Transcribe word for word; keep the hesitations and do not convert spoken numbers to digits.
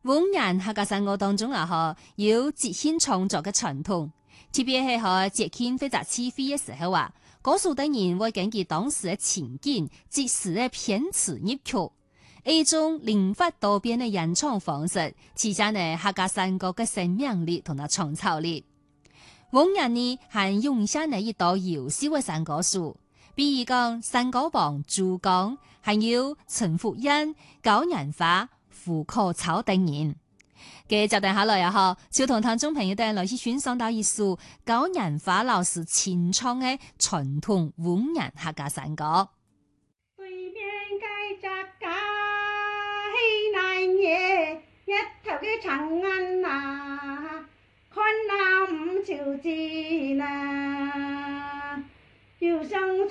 滿人客家山歌當中啊，嗬有即興創作嘅傳統，特別係喺節慶或者起飛嘅時候啊，歌手等人會根據當時嘅情景，即時嘅編詞入曲，一種靈活多變嘅演唱方式，體現呢客家山歌嘅生命力同埋創造力。滿人呢係用上呢一道優秀嘅山歌書，比如講山歌王朱剛，還有陳福恩、高人花、胡可草等人。嘅就等下來啊！嗬，就同聽眾朋友哋來去欣賞到一首高人花老師清唱嘅傳統滿人客家山歌。 對面街窄街難夜，一頭嘅長安呐，看那五朝字呐，要上。